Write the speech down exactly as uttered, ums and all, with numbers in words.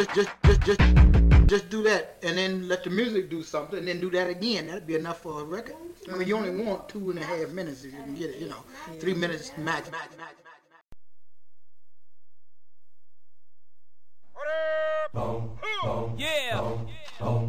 just, just, just, just do that, and then let the music do something, and then do that again. That'd be enough for a record. I mean, you only want two and a half minutes if you can get it. You know, three minutes max. max, max, max. Boom, boom, yeah. Boom, boom.